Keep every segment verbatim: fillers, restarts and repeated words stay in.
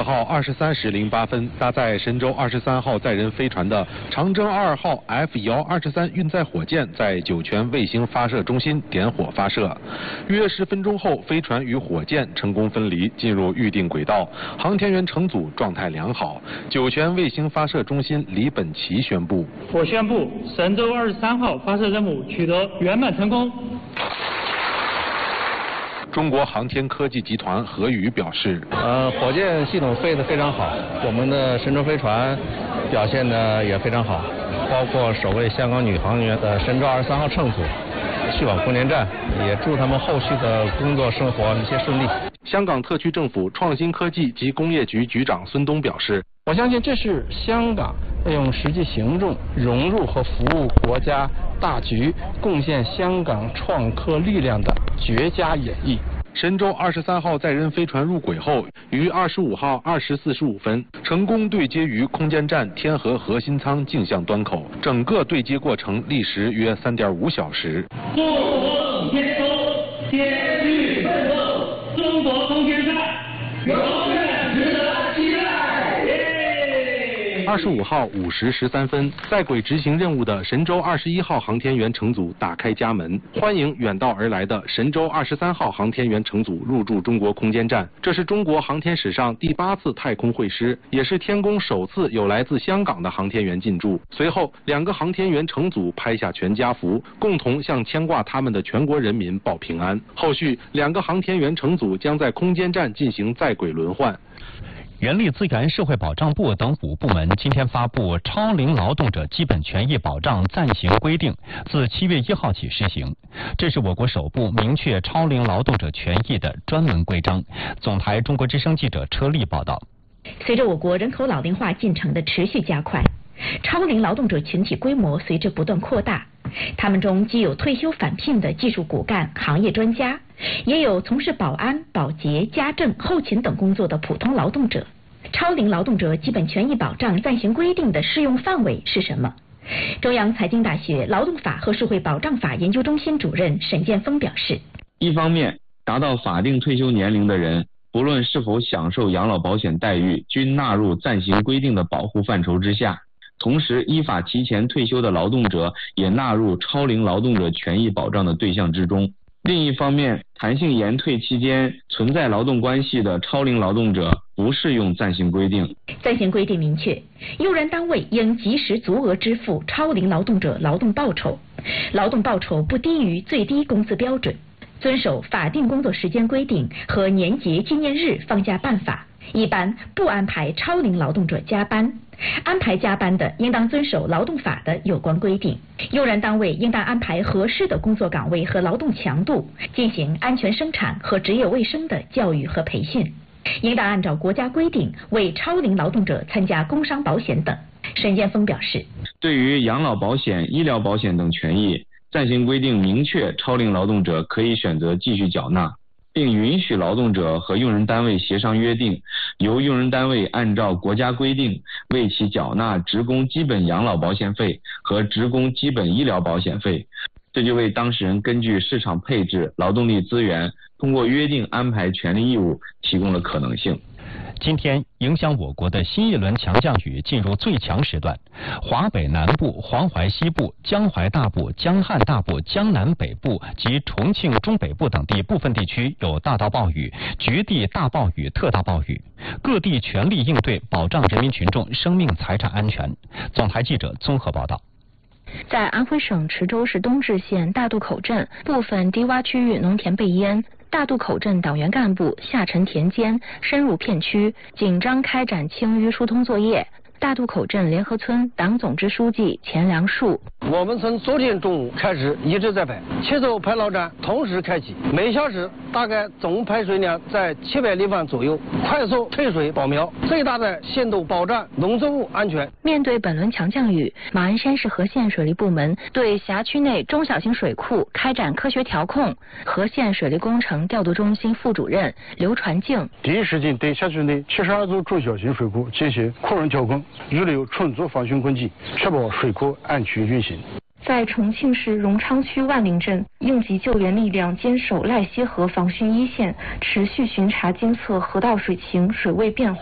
号二十三时零八分，搭载神舟二十三号载人飞船的长征二号 F 遥二十三运载火箭在酒泉卫星发射中心点火发射。约十分钟后，飞船与火箭成功分离，进入预定轨道。航天员乘组状态良好。酒泉卫星发射中心李本奇宣布： 我宣布神舟二十三号发射任务取得圆满成功。 中国航天科技集团何宇表示： 呃，火箭系统飞得非常好，我们的神舟飞船表现得也非常好，包括首位香港女航员的神舟二十三号乘组去往空间站，也祝他们后续的工作生活一切顺利。 香港特区政府创新科技及工业局局长孙东表示： 我相信这是香港用实际行动融入和服务国家大局，贡献香港创科力量的绝佳演绎。 神舟二十三号载人飞船入轨后，于二十五号二时四十五分成功对接于空间站天河核心舱径向端口，整个对接过程历时约三点五小时。 祝贺天舟天续奋斗，中国空间站永远值得期待。 二十五号五时十三分，在轨执行任务的神舟二十一号航天员乘组打开家门，欢迎远道而来的神舟二十三号航天员乘组入驻中国空间站。这是中国航天史上第八次太空会师，也是天宫首次有来自香港的航天员进驻。随后，两个航天员乘组拍下全家福，共同向牵挂他们的全国人民报平安。后续，两个航天员乘组将在空间站进行在轨轮换。 人力资源社会保障部等五部门今天发布《超龄劳动者基本权益保障暂行规定》，自七月一号起施行。这是我国首部明确超龄劳动者权益的专门规章。总台中国之声记者车丽报道。 随着我国人口老龄化进程的持续加快，超龄劳动者群体规模随之不断扩大。他们中既有退休返聘的技术骨干、行业专家，也有从事保安、保洁、家政、后勤等工作的普通劳动者。超龄劳动者基本权益保障暂行规定的适用范围是什么？中央财经大学劳动法和社会保障法研究中心主任沈建峰表示： 一方面，达到法定退休年龄的人，不论是否享受养老保险待遇，均纳入暂行规定的保护范畴之下。同时，依法提前退休的劳动者也纳入超龄劳动者权益保障的对象之中。另一方面，弹性延退期间存在劳动关系的超龄劳动者不适用暂行规定。 暂行规定明确，用人单位应及时足额支付超龄劳动者劳动报酬，劳动报酬不低于最低工资标准，遵守法定工作时间规定和年节纪念日放假办法。一般不安排超龄劳动者加班，安排加班的应当遵守劳动法的有关规定。用人单位应当安排合适的工作岗位和劳动强度，进行安全生产和职业卫生的教育和培训。应当按照国家规定为超龄劳动者参加工伤保险等。沈建峰表示， 对于养老保险、医疗保险等权益，暂行规定明确超龄劳动者可以选择继续缴纳，并允许劳动者和用人单位协商约定，由用人单位按照国家规定为其缴纳职工基本养老保险费和职工基本医疗保险费。这就为当事人根据市场配置、劳动力资源，通过约定安排权利义务提供了可能性。 今天，影响我国的新一轮强降雨进入最强时段，华北南部、黄淮西部、江淮大部、江汉大部、江南北部及重庆中北部等地部分地区有大到暴雨，局地大暴雨、特大暴雨，各地全力应对，保障人民群众生命财产安全。总台记者综合报道。 在安徽省池州市东至县大渡口镇部分低洼区域农田被淹，大渡口镇党员干部下沉田间，深入片区，紧张开展清淤疏通作业。大渡口镇联合村党总支书记钱良树： 我们从昨天中午开始一直在排，七座排涝站同时开启，每小时大概总排水量在七百立方左右，快速退水保苗，最大的限度保障农作物安全。 面对本轮强降雨，马鞍山市和县水利部门对辖区内中小型水库开展科学调控。和县水利工程调度中心副主任刘传静： 第一时间对辖区内七十二座中小型水库进行库容调控，预留充足防汛供给，确保水库安全运行。 在重庆市荣昌区万陵镇，应急救援力量坚守赖溪河防汛一线，持续巡查监测河道水情、水位变化，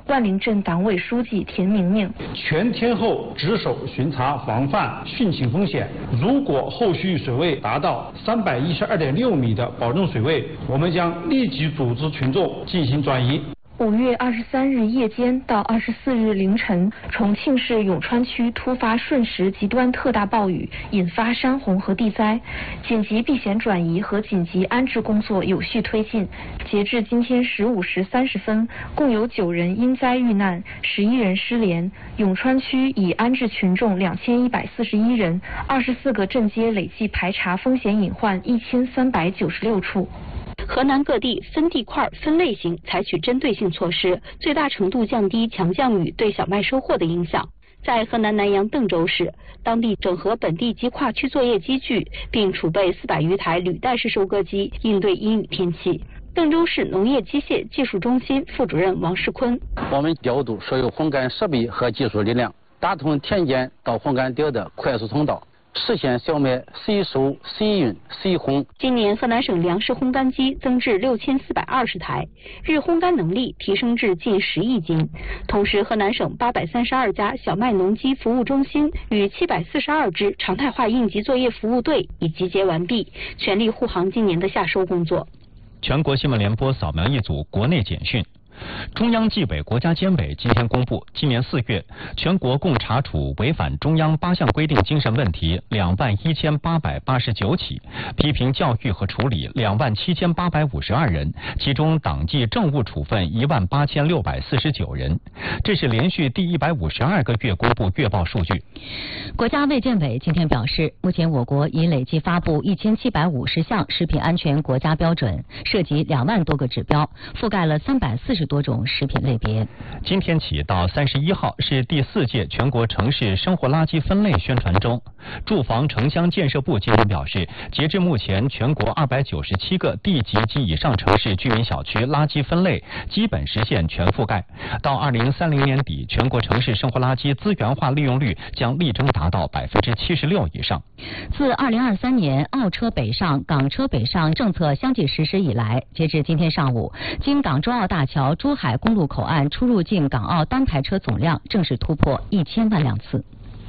万灵镇党委书记田明明。 全天候值守巡查防范汛情风险，如果后续水位达到三百一十二点六米的保证水位，我们将立即组织群众进行转移。 五月二十三日夜间到二十四日凌晨，重庆市永川区突发瞬时极端特大暴雨，引发山洪和地灾，紧急避险转移和紧急安置工作有序推进。截至今天十五时三十分，共有九人因灾遇难，十一人失联。永川区已安置群众两千一百四十一人，二十四个镇街累计排查风险隐患一千三百九十六处。 河南各地分地块、分类型采取针对性措施，最大程度降低强降雨对小麦收获的影响。在河南南阳邓州市，当地整合本地及跨区作业机具，并储备四百余台履带式收割机，应对阴雨天气。邓州市农业机械技术中心副主任王世坤： 我们调度所有烘干设备和技术力量，打通田间到烘干点的快速通道，实现小麦随收随运随烘。 今年河南省粮食烘干机增至六千四百二十台，日烘干能力提升至近十亿斤。同时，河南省八百三十二家小麦农机服务中心与七百四十二支常态化应急作业服务队已集结完毕，全力护航今年的夏收工作。 全国新闻联播扫描一组国内简讯。中央纪委国家监委今天公布，今年四月，全国共查处违反中央八项规定精神问题两万一千八百八十九起，批评教育和处理两万七千八百五十二人，其中党纪政务处分一万八千六百四十九人。这是连续第一百五十二个月公布月报数据。 国家卫健委今天表示，目前我国已累计发布一千七百五十项食品安全国家标准，涉及两万多个指标，覆盖了三百四十多种食品类别。 今天起到三十一号是第四届全国城市生活垃圾分类宣传周。住房城乡建设部今天表示，截至目前，全国二百九十七个地级及以上城市居民小区垃圾分类基本实现全覆盖。到二零三零年底，全国城市生活垃圾资源化利用率将力争达到百分之七十六以上。 自二零二三年澳车北上、港车北上政策相继实施以来，截至今天上午，京港珠澳大桥珠海公路口岸出入境港澳单台车总量正式突破一千万辆次。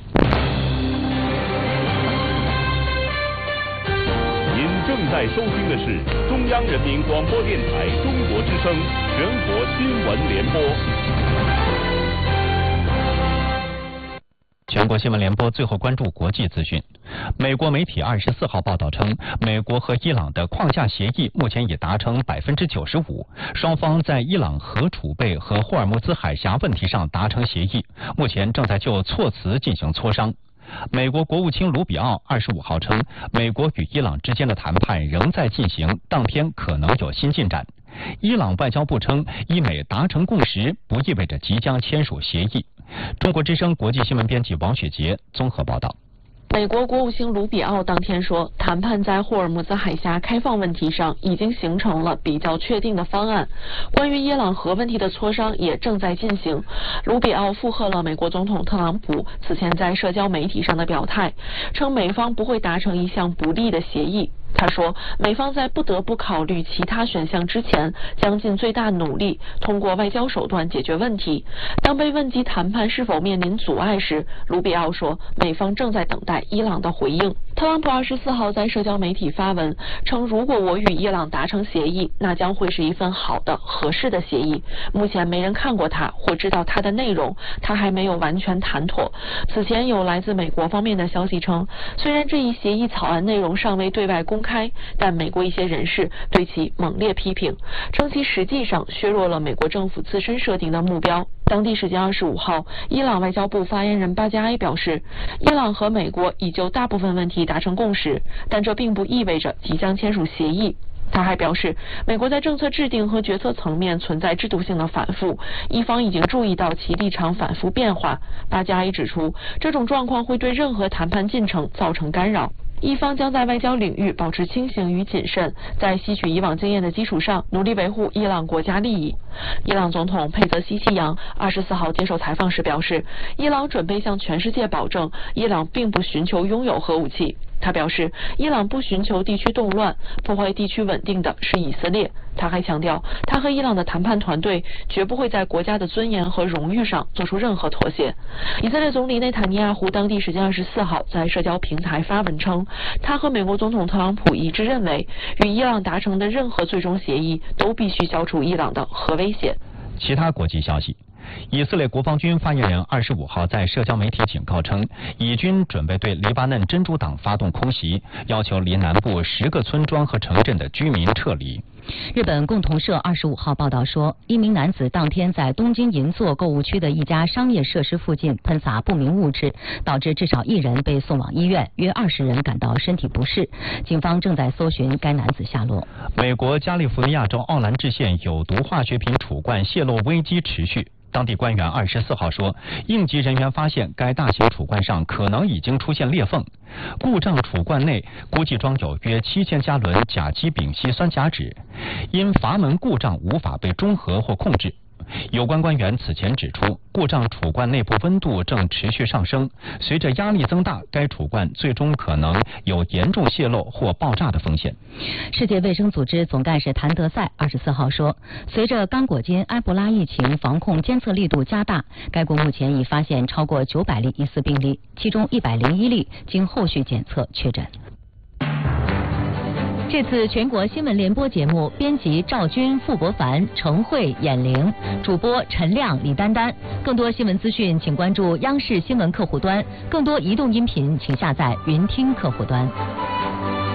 您正在收听的是中央人民广播电台中国之声全国新闻联播。 全国新闻联播最后关注国际资讯。美国媒体二十四号报道称，美国和伊朗的框架协议目前已达成百分之九十五，双方在伊朗核储备和霍尔木兹海峡问题上达成协议，目前正在就措辞进行磋商。美国国务卿卢比奥二十五号称，美国与伊朗之间的谈判仍在进行，当天可能有新进展。伊朗外交部称，伊美达成共识不意味着即将签署协议。中国之声国际新闻编辑王雪杰综合报道。 美国国务卿卢比奥当天说，谈判在霍尔木兹海峡开放问题上已经形成了比较确定的方案，关于伊朗核问题的磋商也正在进行。卢比奥附和了美国总统特朗普此前在社交媒体上的表态，称美方不会达成一项不利的协议。他说，美方在不得不考虑其他选项之前，将尽最大努力通过外交手段解决问题。当被问及谈判是否面临阻碍时，卢比奥说，美方正在等待伊朗的回应。特朗普二十四号在社交媒体发文称，如果我与伊朗达成协议，那将会是一份好的、合适的协议。目前没人看过它或知道它的内容，它还没有完全谈妥。此前有来自美国方面的消息称，虽然这一协议草案内容尚未对外公开，但美国一些人士对其猛烈批评，称其实际上削弱了美国政府自身设定的目标。当地时间二十五号，伊朗外交部发言人巴加埃表示，伊朗和美国已就大部分问题达成共识，但这并不意味着即将签署协议。他还表示，美国在政策制定和决策层面存在制度性的反复，伊方已经注意到其立场反复变化。巴加埃指出，这种状况会对任何谈判进程造成干扰。伊方将在外交领域保持清醒与谨慎，在吸取以往经验的基础上，努力维护伊朗国家利益。伊朗总统佩泽西奇扬二十四号接受采访时表示，伊朗准备向全世界保证，伊朗并不寻求拥有核武器。 他表示，伊朗不寻求地区动乱，破坏地区稳定的是以色列。他还强调，他和伊朗的谈判团队绝不会在国家的尊严和荣誉上做出任何妥协。以色列总理内塔尼亚胡当地时间二十四号在社交平台发文称，他和美国总统特朗普一致认为，与伊朗达成的任何最终协议都必须消除伊朗的核威胁。 其他国际消息。以色列国防军发言人二十五号在社交媒体警告称，以军准备对黎巴嫩真主党发动空袭，要求离南部十个村庄和城镇的居民撤离。 日本共同社二十五号报道说，一名男子当天在东京银座购物区的一家商业设施附近喷洒不明物质，导致至少一人被送往医院，约二十人感到身体不适。警方正在搜寻该男子下落。 美国加利福尼亚州奥兰治县有毒化学品储罐泄漏危机持续。当地官员二十四号说，应急人员发现该大型储罐上可能已经出现裂缝，故障储罐内估计装有约七千加仑甲基丙烯酸甲酯，因阀门故障无法被中和或控制。有关官员此前指出，故障储罐内部温度正持续上升，随着压力增大，该储罐最终可能有严重泄漏或爆炸的风险。 世界卫生组织总干事谭德赛二十四号说，随着刚果金埃博拉疫情防控监测力度加大，该国目前已发现超过九百例疑似病例，其中一百零一例经后续检测确诊。这次全国新闻联播节目，编辑赵军、傅博凡、程慧、闫玲，主播陈亮、李丹丹。更多新闻资讯，请关注央视新闻客户端；更多移动音频，请下载云听客户端。